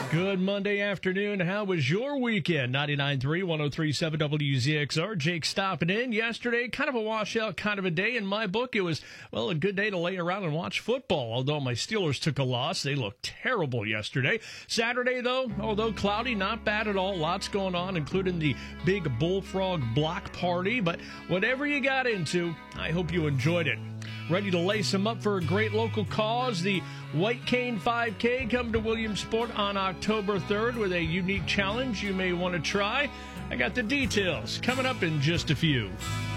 Good Monday afternoon. How was your weekend? 99.3, 103.7 WZXR. Jake stopping in yesterday. Kind of a washout kind of a day. In my book, it was, well, a good day to lay around and watch football. Although my Steelers took a loss. They looked terrible yesterday. Saturday, though, although cloudy, not bad at all. Lots going on, including the big Bullfrog block party. But whatever you got into, I hope you enjoyed it. Ready to lace them up for a great local cause, the White Cane 5K, come to Williamsport on October 3rd with a unique challenge you may want to try. I got the details coming up in just a few.